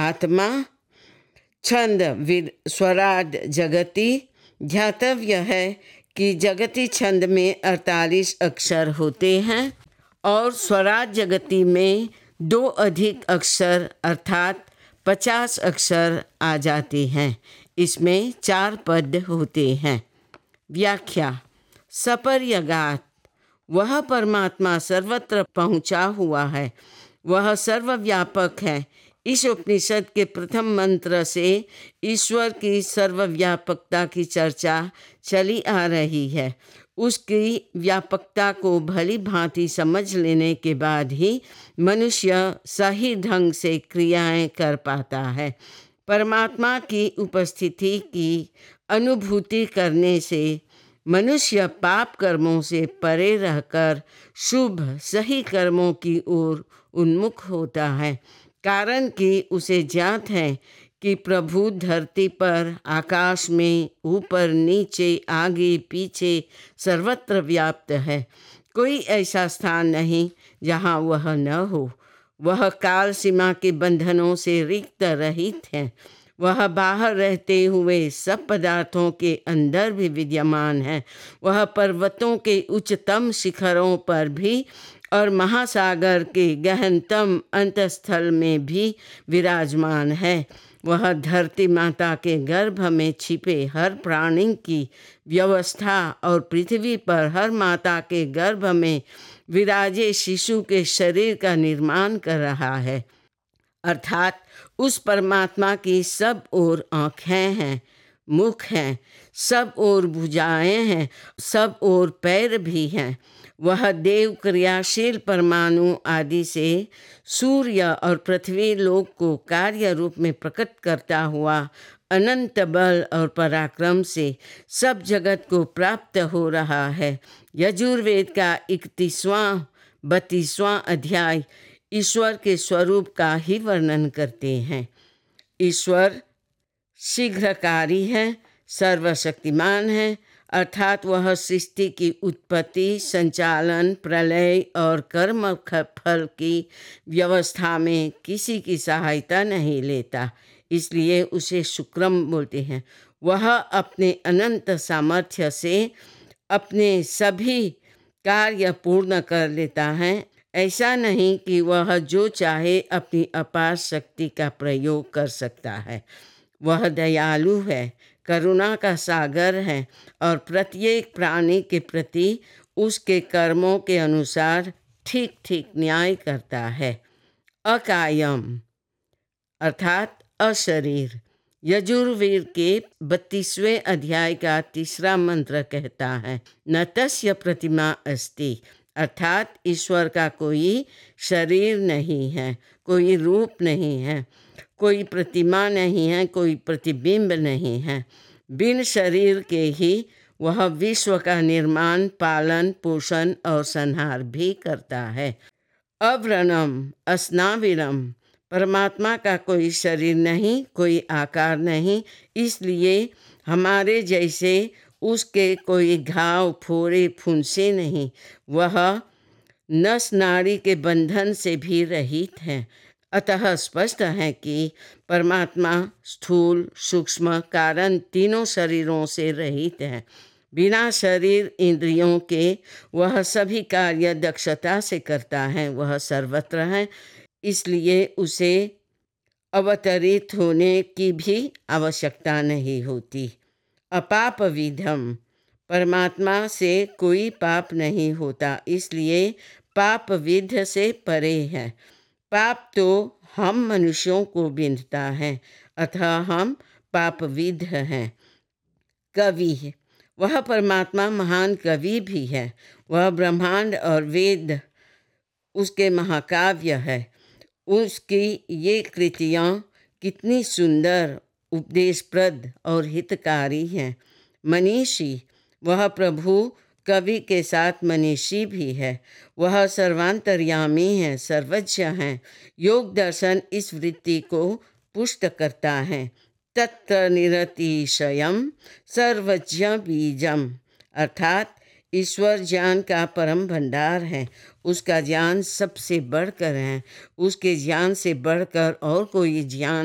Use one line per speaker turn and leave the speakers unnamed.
आत्मा। छंद स्वराड जगति। ध्यातव्य है कि जगति छंद में 48 अक्षर होते हैं और स्वराज जगति में 2 अधिक अक्षर अर्थात 50 अक्षर आ जाते हैं। इसमें 4 पद होते हैं। व्याख्या। सपर्यगात, वह परमात्मा सर्वत्र पहुँचा हुआ है, वह सर्वव्यापक है। इस उपनिषद के प्रथम मंत्र से ईश्वर की सर्वव्यापकता की चर्चा चली आ रही है। उसकी व्यापकता को भली भांति समझ लेने के बाद ही मनुष्य सही ढंग से क्रियाएं कर पाता है। परमात्मा की उपस्थिति की अनुभूति करने से मनुष्य पाप कर्मों से परे रहकर शुभ सही कर्मों की ओर उन्मुख होता है, कारण कि उसे ज्ञात है कि प्रभु धरती पर, आकाश में, ऊपर नीचे, आगे पीछे सर्वत्र व्याप्त है। कोई ऐसा स्थान नहीं जहाँ वह न हो। वह काल सीमा के बंधनों से रिक्त रहित है। वह बाहर रहते हुए सब पदार्थों के अंदर भी विद्यमान है। वह पर्वतों के उच्चतम शिखरों पर भी और महासागर के गहनतम अंतस्थल में भी विराजमान है। वह धरती माता के गर्भ में छिपे हर प्राणी की व्यवस्था और पृथ्वी पर हर माता के गर्भ में विराजे शिशु के शरीर का निर्माण कर रहा है। अर्थात उस परमात्मा की सब ओर आँखें हैं, मुख हैं, सब ओर भुजाएं हैं, सब ओर पैर भी हैं। वह देव क्रियाशील परमाणु आदि से सूर्य और पृथ्वी लोक को कार्य रूप में प्रकट करता हुआ अनंत बल और पराक्रम से सब जगत को प्राप्त हो रहा है। यजुर्वेद का 31वां 32वां अध्याय ईश्वर के स्वरूप का ही वर्णन करते हैं। ईश्वर शीघ्रकारी है, सर्वशक्तिमान है, अर्थात वह सृष्टि की उत्पत्ति, संचालन, प्रलय और कर्म फल की व्यवस्था में किसी की सहायता नहीं लेता, इसलिए उसे शुक्रम बोलते हैं। वह अपने अनंत सामर्थ्य से अपने सभी कार्य पूर्ण कर लेता है। ऐसा नहीं कि वह जो चाहे अपनी अपार शक्ति का प्रयोग कर सकता है। वह दयालु है, करुणा का सागर है और प्रत्येक प्राणी के प्रति उसके कर्मों के अनुसार ठीक ठीक न्याय करता है। अकायम अर्थात अशरीर। यजुर्वेद के 32वें अध्याय का 3रा मंत्र कहता है, न तस्य प्रतिमा अस्ति, अर्थात ईश्वर का कोई शरीर नहीं है, कोई रूप नहीं है, कोई प्रतिमा नहीं है, कोई प्रतिबिंब नहीं है। बिन शरीर के ही वह विश्व का निर्माण, पालन, पोषण और संहार भी करता है। अव्रणम अस्नाविरम, परमात्मा का कोई शरीर नहीं, कोई आकार नहीं, इसलिए हमारे जैसे उसके कोई घाव, फोड़े, फुंसे नहीं। वह नस नाड़ी के बंधन से भी रहित है। अतः स्पष्ट है कि परमात्मा स्थूल, सूक्ष्म, कारण तीनों शरीरों से रहित है। बिना शरीर इंद्रियों के वह सभी कार्य दक्षता से करता है। वह सर्वत्र है, इसलिए उसे अवतरित होने की भी आवश्यकता नहीं होती। अपाप विधम, परमात्मा से कोई पाप नहीं होता, इसलिए पाप विध से परे है। पाप तो हम मनुष्यों को बिंधता है, अतः हम पाप विध हैं। कवि, वह परमात्मा महान कवि भी है। वह ब्रह्मांड और वेद उसके महाकाव्य है। उसकी ये कृतियाँ कितनी सुंदर, उपदेशप्रद और हितकारी हैं। मनीषी, वह प्रभु कवि के साथ मनीषी भी है। वह सर्वांतर्यामी है, सर्वज्ञ है। योग दर्शन इस वृत्ति को पुष्ट करता है। तत्र निरतिशयम सर्वज्ञ बीजम, अर्थात ईश्वर ज्ञान का परम भंडार है। उसका ज्ञान सबसे बढ़कर है। उसके ज्ञान से बढ़कर और कोई ज्ञान